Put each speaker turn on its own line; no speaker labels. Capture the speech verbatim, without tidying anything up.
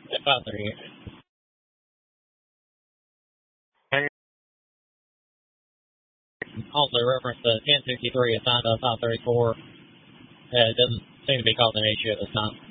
At five thirty-eight. Also reference the ten sixty-three assigned to five thirty-four. Uh, it doesn't seem to be causing an issue at this time.